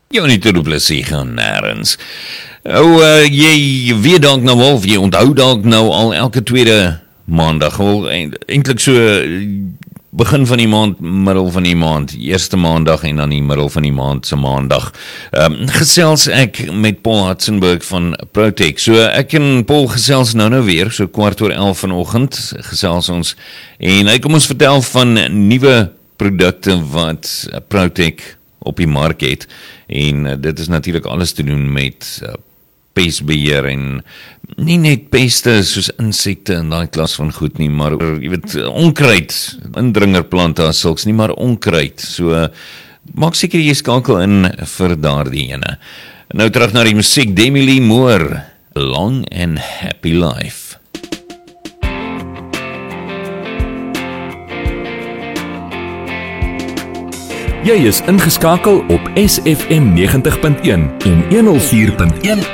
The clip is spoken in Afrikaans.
Jou nie te duplisie gaan nêrens. Jy weet dalk nou al, of jy onthou dalk nou al elke tweede maandag, eintlik so begin van die maand, middel van die maand, eerste maandag en dan die middel van die maand se maandag. Gesels ek met Paul Hatzenberg van Protek. So ek en Paul gesels nou weer, so 11:15 vanoggend gesels ons, en hy kom ons vertel van nuwe produkte wat Protek op die mark het, en dit is natuurlik alles te doen met pestbeheer en nie net peste soos insekte en daai klas van goed nie, maar jy weet, onkruid, indringerplante as sulks nie, maar onkruid. So maak seker jy skakel in vir daardie ene. Nou terug na die musiek, Demi Lee Moore, Long and Happy Life. Jy is ingeskakel op SFM 90.1 en 104.1